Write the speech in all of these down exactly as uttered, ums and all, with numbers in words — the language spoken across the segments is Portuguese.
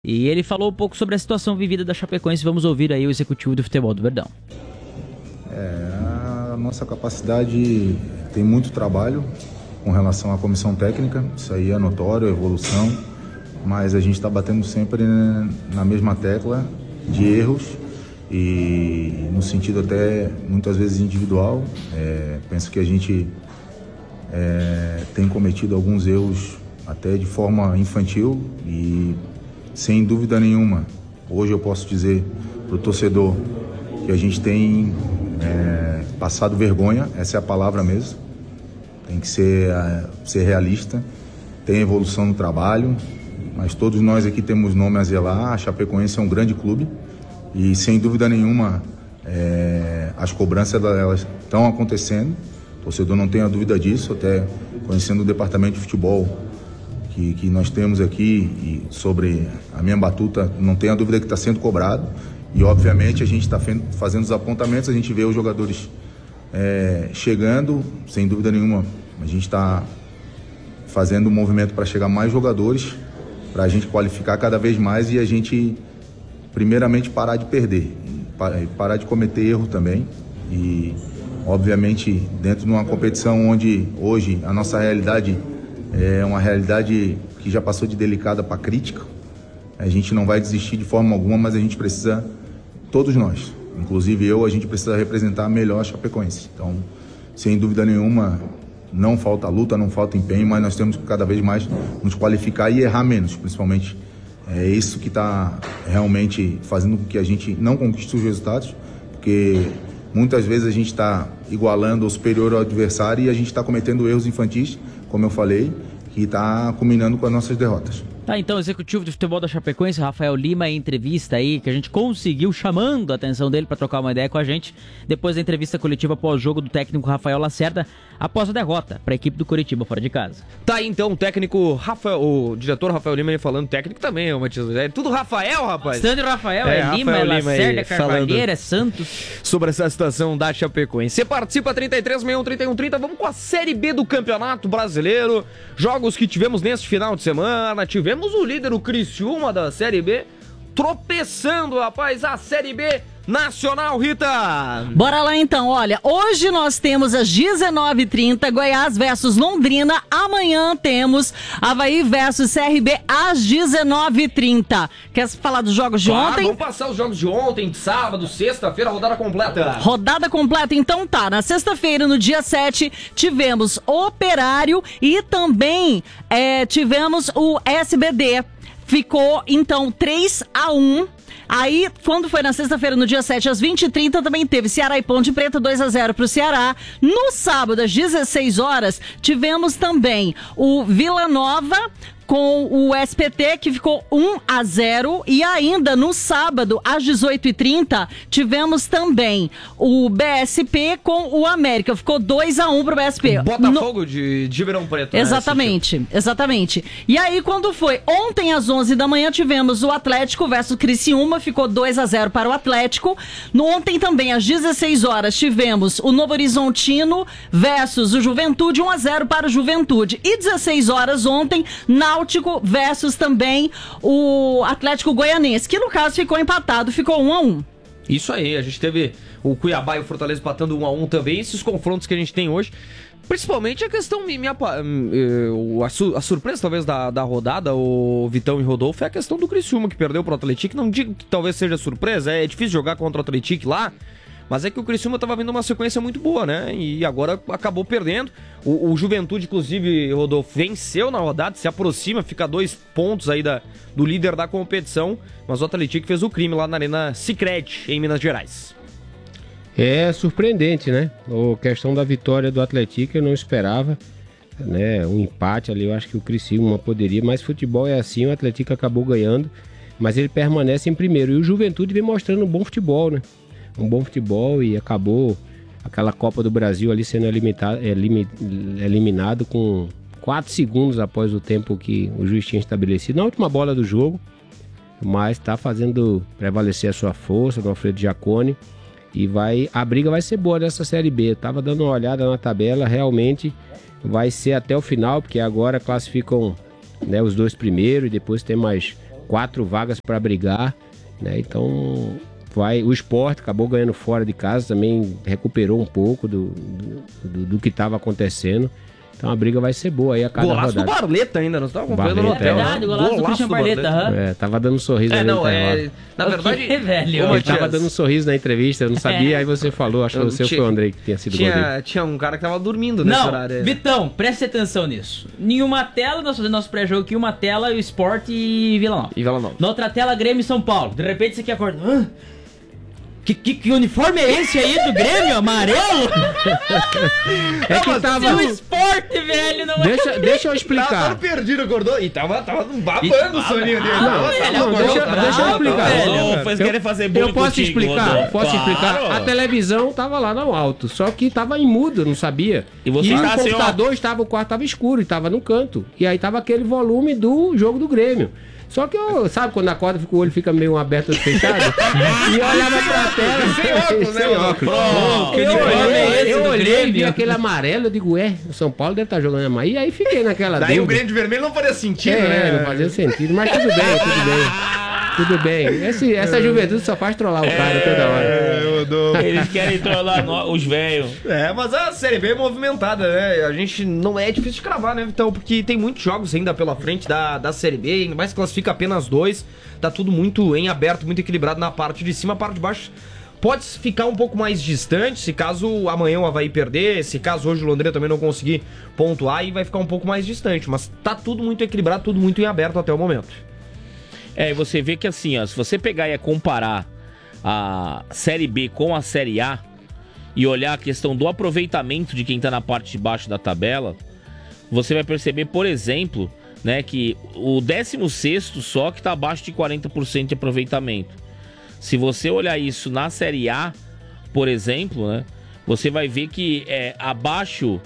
E ele falou um pouco sobre a situação vivida da Chapecoense. Vamos ouvir aí o executivo do futebol do Verdão. É, a nossa capacidade tem muito trabalho com relação à comissão técnica, isso aí é notório, evolução, mas a gente está batendo sempre na mesma tecla de erros e no sentido até muitas vezes individual. É, penso que a gente é, tem cometido alguns erros até de forma infantil e sem dúvida nenhuma, hoje eu posso dizer para o torcedor que a gente tem é, passado vergonha, essa é a palavra mesmo, tem que ser, é, ser realista, tem evolução no trabalho, mas todos nós aqui temos nome a zelar. A Chapecoense é um grande clube e sem dúvida nenhuma é, as cobranças elas estão acontecendo, o torcedor não tem a dúvida disso, até conhecendo o departamento de futebol Que, que nós temos aqui e sobre a minha batuta, não tenho a dúvida que está sendo cobrado e obviamente a gente está fazendo os apontamentos, a gente vê os jogadores é, chegando, sem dúvida nenhuma, a gente está fazendo um movimento para chegar mais jogadores, para a gente qualificar cada vez mais e a gente primeiramente parar de perder, parar de cometer erro também e obviamente dentro de uma competição onde hoje a nossa realidade é uma realidade que já passou de delicada para crítica. A gente não vai desistir de forma alguma, mas a gente precisa, todos nós, inclusive eu, a gente precisa representar melhor a Chapecoense. Então, sem dúvida nenhuma, não falta luta, não falta empenho, mas nós temos que cada vez mais nos qualificar e errar menos, principalmente. É isso que está realmente fazendo com que a gente não conquiste os resultados, porque muitas vezes a gente está igualando ou superior ao adversário e a gente está cometendo erros infantis, como eu falei, que está culminando com as nossas derrotas. Tá, então, o executivo de futebol da Chapecoense, Rafael Lima, em entrevista aí, que a gente conseguiu chamando a atenção dele para trocar uma ideia com a gente, depois da entrevista coletiva pós-jogo do técnico Rafael Lacerda, após a derrota para a equipe do Coritiba fora de casa. Tá aí, então, o técnico Rafael, o diretor Rafael Lima, ele falando, técnico também, Matias, é tudo Rafael, rapaz. Sandro Rafael, é, é Lima, Rafael é Lima Lacerda, é Carvalheira, é Santos. Sobre essa situação da Chapecoense. Você participa, trinta e três, sessenta e um, trinta e um, trinta, vamos com a Série B do Campeonato Brasileiro, jogos que tivemos neste final de semana, tivemos o líder, o Criciúma da Série B, tropeçando, rapaz, a Série B Nacional, Rita! Bora lá então, olha, hoje nós temos às dezenove e trinta Goiás versus Londrina, amanhã temos Avaí versus C R B às dezenove e trinta. Quer falar dos jogos de claro, ontem? Vamos passar os jogos de ontem, de sábado, sexta-feira, rodada completa. Rodada completa, então tá, na sexta-feira, no dia sete, tivemos Operário e também é, tivemos o S B D. Ficou, então, três a um. Aí, quando foi na sexta-feira, no dia sete, às vinte e trinta, também teve Ceará e Ponte Preta, dois a zero pro Ceará. No sábado, às dezesseis horas, tivemos também o Vila Nova com o S P T, que ficou um a zero. E ainda no sábado, às dezoito e trinta, tivemos também o B S P com o América. Ficou dois a um pro B S P. Botafogo no... de, de Ribeirão Preto. Exatamente, né? Exatamente. E aí, quando foi? Ontem, às onze da manhã, tivemos o Atlético versus Criciúma. Ficou dois a zero para o Atlético. No ontem também, às dezesseis horas, tivemos o Novo Horizontino versus o Juventude. um a zero para o Juventude. E dezesseis horas ontem, Náutico versus também o Atlético Goianense, que no caso ficou empatado, ficou um a um. Isso aí, a gente teve o Cuiabá e o Fortaleza empatando um a um também, esses confrontos que a gente tem hoje, principalmente a questão, minha, a, su, a surpresa talvez da, da rodada, o Vitão e Rodolfo, é a questão do Criciúma, que perdeu pro Atlético. Não digo que talvez seja surpresa, é difícil jogar contra o Atlético lá, mas é que o Criciúma estava vindo uma sequência muito boa, né? E agora acabou perdendo. O, o Juventude, inclusive, Rodolfo, venceu na rodada, se aproxima, fica a dois pontos aí da, do líder da competição. Mas o Atlético fez o crime lá na Arena Sicredi, em Minas Gerais. É surpreendente, né? A questão da vitória do Atlético eu não esperava, né? Um empate ali, eu acho que o Criciúma poderia, mas futebol é assim, o Atlético acabou ganhando, mas ele permanece em primeiro. E o Juventude vem mostrando um bom futebol, né? Um bom futebol e acabou aquela Copa do Brasil ali sendo eliminado, eliminado com quatro segundos após o tempo que o juiz tinha estabelecido na última bola do jogo, mas está fazendo prevalecer a sua força no Alfredo Jaconi e vai, a briga vai ser boa nessa Série B. Eu tava dando uma olhada na tabela, realmente vai ser até o final, porque agora classificam, né, os dois primeiros e depois tem mais quatro vagas para brigar, né? Então vai, o Sport acabou ganhando fora de casa, também recuperou um pouco do, do, do, do que estava acontecendo. Então a briga vai ser boa aí a cada golaço rodada. Golaço do Barleta ainda, nós estávamos acompanhando no Barleta, hotel. É verdade, golaço, golaço do Christian Barleta. Uhum. É, tava dando um sorriso É, ali não, no é... Na verdade... Okay, velho. Ele tava dando um sorriso na entrevista, eu não sabia, aí você falou, acho que você foi o Andrei que tinha sido tinha, gol dele. Tinha um cara que tava dormindo nesse Não, horário. Vitão, preste atenção nisso. Em uma tela, nós fazendo nosso pré-jogo aqui, uma tela, o Sport e Vila Nova. E Vila Nova. Na outra tela, Grêmio e São Paulo. De repente você aqui acorda... Hã? Que, que, que uniforme é esse aí do Grêmio? Amarelo? É que tava... o Sport, velho, não deixa, deixa eu explicar. Tava perdido, acordou. E tava, tava babando o soninho dele. Não, Tava, não, tava, deixa, tava, deixa eu tava, explicar. velho. Rodolfo, eles querem fazer bullying Eu posso contigo, explicar, Rodolfo. posso Claro. explicar. A televisão tava lá no alto, só que tava em mudo, não sabia. E você o tá assim, ó. computador estava, o quarto tava escuro e tava no canto. E aí tava aquele volume do jogo do Grêmio. Só que eu, sabe quando acorda, o olho fica meio aberto ou fechado? E eu olhava pra tela. Sem óculos, né, mano? Pronto. Eu uniforme é olhei, esse eu do olhei Grêmio? e vi aquele amarelo, eu digo, ué, o São Paulo deve estar jogando amanhã. E aí fiquei naquela Daí o dúvida. Grêmio de vermelho não faria sentido, É, né? não fazia sentido, mas tudo bem, tudo bem. Tudo bem. Esse, essa juventude só faz trollar o cara toda hora. É, Rodolfo. Eles querem trollar no- os velhos. É, mas a Série B é movimentada, né? A gente não é difícil de cravar, né, Vitão? Porque tem muitos jogos ainda pela frente da, da Série B, ainda mais classifica apenas dois. Tá tudo muito em aberto, muito equilibrado na parte de cima, a parte de baixo pode ficar um pouco mais distante, se caso amanhã o Avaí perder, se caso hoje o Londrina também não conseguir pontuar, aí vai ficar um pouco mais distante. Mas tá tudo muito equilibrado, tudo muito em aberto até o momento. É, e você vê que assim, ó, se você pegar e comparar a Série B com a Série A e olhar a questão do aproveitamento de quem tá na parte de baixo da tabela, você vai perceber, por exemplo, né, que o décimo sexto só que tá abaixo de quarenta por cento de aproveitamento. Se você olhar isso na Série A, por exemplo, né, você vai ver que é abaixo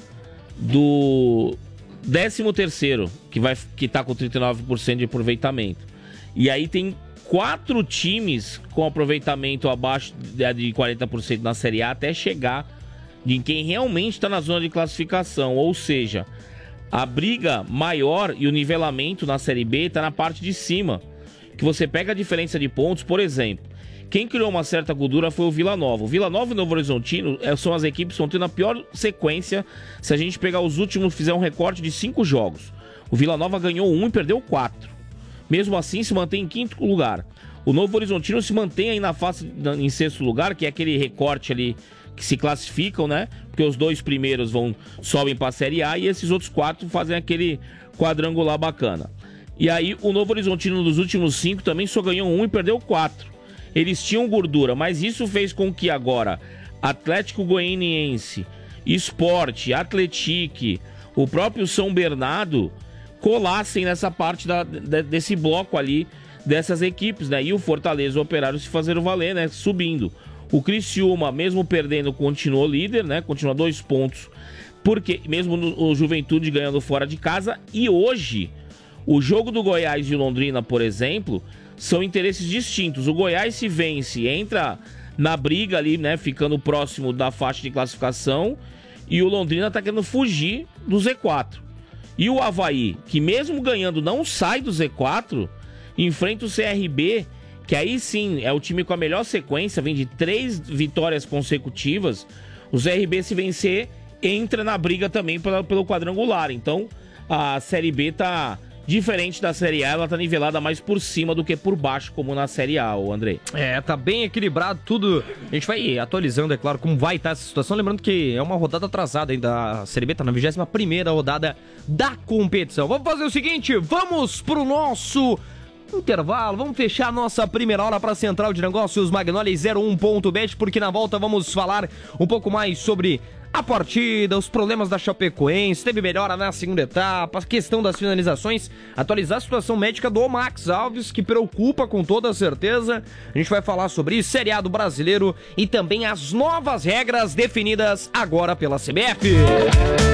do décimo terceiro, que, vai, que tá com trinta e nove por cento de aproveitamento. E aí tem quatro times com aproveitamento abaixo de quarenta por cento na Série A até chegar em quem realmente está na zona de classificação. Ou seja, a briga maior e o nivelamento na Série B está na parte de cima. Que você pega a diferença de pontos, por exemplo. Quem criou uma certa gordura foi o Vila Nova. O Vila Nova e o Novo Horizontino são as equipes que estão tendo a pior sequência se a gente pegar os últimos e fizer um recorte de cinco jogos. O Vila Nova ganhou um e perdeu quatro. Mesmo assim, se mantém em quinto lugar. O Novo Horizontino se mantém aí na face, em sexto lugar, que é aquele recorte ali que se classificam, né? Porque os dois primeiros vão sobem para a Série A e esses outros quatro fazem aquele quadrangular bacana. E aí, o Novo Horizontino dos últimos cinco também só ganhou um e perdeu quatro. Eles tinham gordura, mas isso fez com que agora Atlético Goianiense, Sport, Atletique, o próprio São Bernardo colassem nessa parte da, de, desse bloco ali, dessas equipes, né? E o Fortaleza e o Operário se fazeram valer, né? Subindo. O Criciúma, mesmo perdendo, continuou líder, né? Continua dois pontos, porque mesmo no, o Juventude ganhando fora de casa. E hoje, o jogo do Goiás e o Londrina, por exemplo, são interesses distintos. O Goiás se vence, entra na briga ali, né? Ficando próximo da faixa de classificação. E o Londrina tá querendo fugir do Z quatro. E o Avaí, que mesmo ganhando não sai do Z quatro, enfrenta o C R B, que aí sim é o time com a melhor sequência, vem de três vitórias consecutivas. O C R B, se vencer, entra na briga também pela, pelo quadrangular. Então a Série B tá diferente da Série A, ela tá nivelada mais por cima do que por baixo, como na Série A, o Andrei. É, tá bem equilibrado tudo. A gente vai atualizando, é claro, como vai estar essa situação. Lembrando que é uma rodada atrasada ainda. A Série B tá na vigésima primeira rodada da competição. Vamos fazer o seguinte, vamos pro nosso intervalo, vamos fechar a nossa primeira hora para a Central de Negócios Magnolia zero um ponto bet, porque na volta vamos falar um pouco mais sobre a partida, os problemas da Chapecoense, teve melhora na segunda etapa, a questão das finalizações, atualizar a situação médica do Max Alves, que preocupa com toda certeza. A gente vai falar sobre isso, Série A do Brasileiro e também as novas regras definidas agora pela C B F.